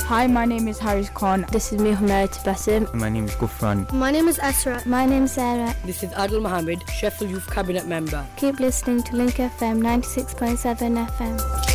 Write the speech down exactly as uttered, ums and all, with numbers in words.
Hi, my name is Haris Khan. This is me, Humayat Basim. My name is Gufran. My name is Asra. My name is Sarah. This is Adil Mohammed, Sheffield Youth Cabinet Member. Keep listening to Link F M ninety-six point seven F M.